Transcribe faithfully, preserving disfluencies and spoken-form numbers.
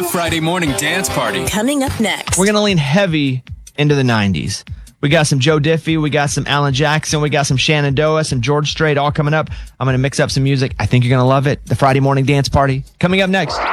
Friday morning dance party. Coming up next. We're going to lean heavy into the nineties. We got some Joe Diffie, we got some Alan Jackson, we got some Shenandoah, some George Strait all coming up. I'm going to mix up some music. I think you're going to love it. The Friday morning dance party. Coming up next.